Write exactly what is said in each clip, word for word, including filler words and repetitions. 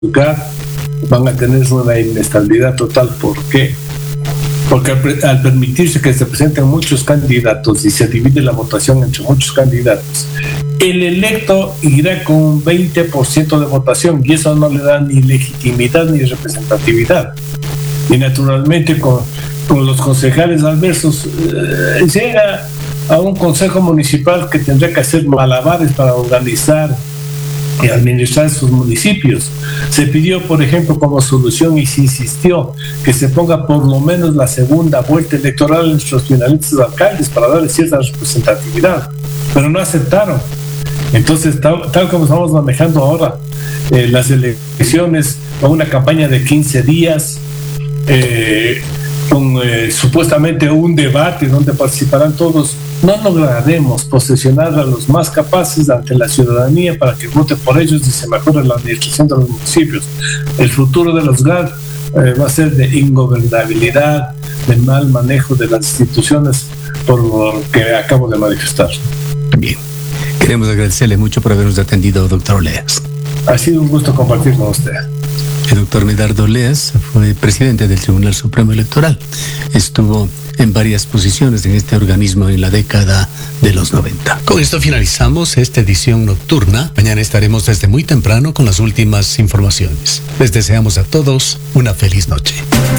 juzgar, van a tener una inestabilidad total. ¿Por qué? Porque al, al permitirse que se presenten muchos candidatos y se divide la votación entre muchos candidatos, el electo irá con un veinte por ciento de votación y eso no le da ni legitimidad ni representatividad. Y naturalmente con, con los concejales adversos eh, llega a un consejo municipal que tendrá que hacer malabares para organizar y administrar sus municipios. Se pidió, por ejemplo, como solución y se insistió que se ponga por lo menos la segunda vuelta electoral en nuestros finalistas alcaldes para darle cierta representatividad, pero no aceptaron. Entonces, tal, tal como estamos manejando ahora eh, las elecciones con una campaña de quince días, eh, con eh, supuestamente un debate donde participarán todos, no lograremos posesionar a los más capaces ante la ciudadanía para que vote por ellos y se mejore la administración de los municipios. El futuro de los G A D eh, va a ser de ingobernabilidad, de mal manejo de las instituciones, por lo que acabo de manifestar. Bien, queremos agradecerle mucho por habernos atendido, doctor Oleas. Ha sido un gusto compartir con usted. El doctor Medardo Oleas fue presidente del Tribunal Supremo Electoral. Estuvo en varias posiciones en este organismo en la década de los noventa. Con esto finalizamos esta edición nocturna. Mañana estaremos desde muy temprano con las últimas informaciones. Les deseamos a todos una feliz noche.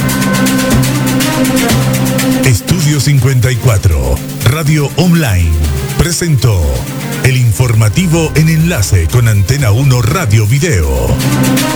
Estudio cincuenta y cuatro, Radio Online, presentó el informativo en enlace con Antena uno Radio Video.